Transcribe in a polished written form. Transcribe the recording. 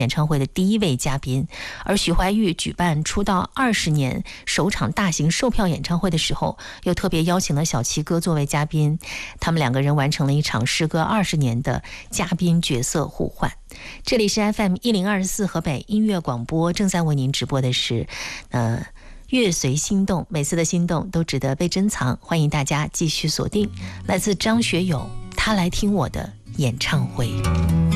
演唱会的第一位嘉宾。而许怀玉举办出道20年首场大型售票演唱会的时候，又特别邀请了小齐哥作为嘉宾，他们两个人完成了一场时隔20年的嘉宾角色互换。这里是 FM1024 河北音乐广播，正在为您直播的是乐随心动，每次的心动都值得被珍藏，欢迎大家继续锁定来自张学友他来听我的演唱会。